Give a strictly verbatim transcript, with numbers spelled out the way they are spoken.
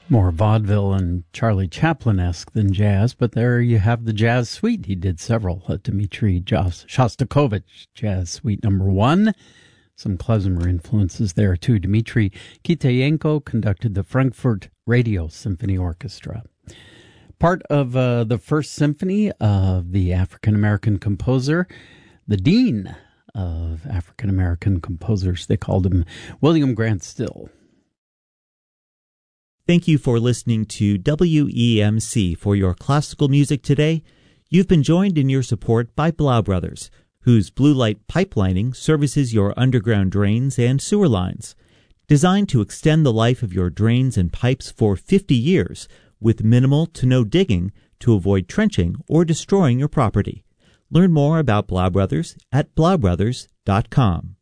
More vaudeville and Charlie Chaplin-esque than jazz, but there you have the jazz suite. He did several. Uh, Dmitri Shostakovich, Jazz Suite Number One. Some klezmer influences there, too. Dmitri Kitayenko conducted the Frankfurt Radio Symphony Orchestra. Part of uh, the First Symphony of the African-American composer, the dean of African-American composers, they called him William Grant Still. Thank you for listening to W E M C for your classical music today. You've been joined in your support by Blau Brothers, whose blue light pipelining services your underground drains and sewer lines. Designed to extend the life of your drains and pipes for fifty years with minimal to no digging to avoid trenching or destroying your property. Learn more about Blau Brothers at blau brothers dot com.